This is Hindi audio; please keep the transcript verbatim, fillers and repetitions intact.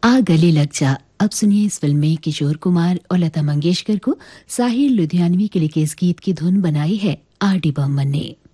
आ गले लग जा। अब सुनिए इस फिल्म में किशोर कुमार और लता मंगेशकर को साहिर लुधियानवी के लिखे इस गीत की धुन बनाई है आर डी बर्मन ने।